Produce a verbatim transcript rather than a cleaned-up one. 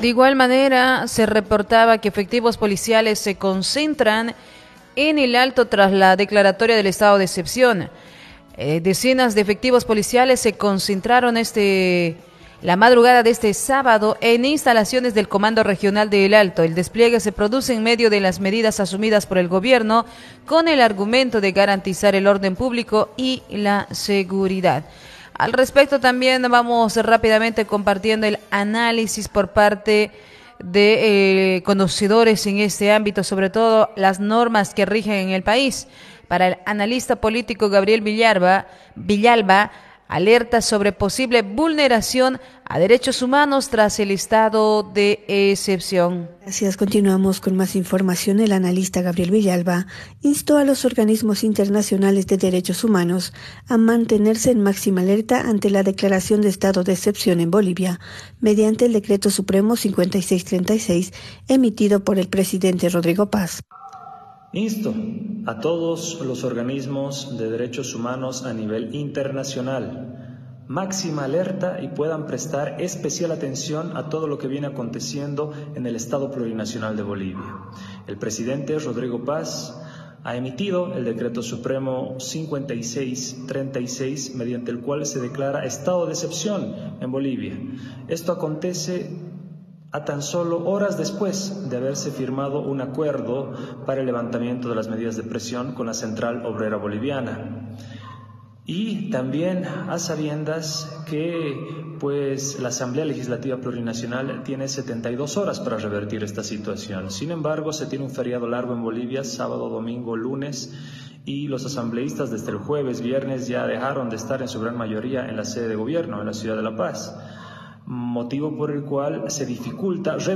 De igual manera, se reportaba que efectivos policiales se concentran en el Alto tras la declaratoria del estado de excepción. Eh, decenas de efectivos policiales se concentraron este la madrugada de este sábado en instalaciones del Comando Regional de El Alto. El despliegue se produce en medio de las medidas asumidas por el gobierno con el argumento de garantizar el orden público y la seguridad. Al respecto también vamos rápidamente compartiendo el análisis por parte de eh, conocedores en este ámbito, sobre todo las normas que rigen en el país. Para el analista político Gabriel Villalba, Villalba alerta sobre posible vulneración a derechos humanos tras el estado de excepción. Gracias. Continuamos con más información. El analista Gabriel Villalba instó a los organismos internacionales de derechos humanos a mantenerse en máxima alerta ante la declaración de estado de excepción en Bolivia, mediante el decreto supremo cincuenta y seis treinta y seis emitido por el presidente Rodrigo Paz. Insto a todos los organismos de derechos humanos a nivel internacional, máxima alerta y puedan prestar especial atención a todo lo que viene aconteciendo en el Estado Plurinacional de Bolivia. El presidente Rodrigo Paz ha emitido el decreto supremo cincuenta y seis treinta y seis, mediante el cual se declara estado de excepción en Bolivia. Esto acontece a tan solo horas después de haberse firmado un acuerdo para el levantamiento de las medidas de presión con la Central Obrera Boliviana. Y también a sabiendas que pues, la Asamblea Legislativa Plurinacional tiene setenta y dos horas para revertir esta situación. Sin embargo, se tiene un feriado largo en Bolivia, sábado, domingo, lunes, y los asambleístas desde el jueves, viernes ya dejaron de estar en su gran mayoría en la sede de gobierno, en la ciudad de La Paz, motivo por el cual se dificulta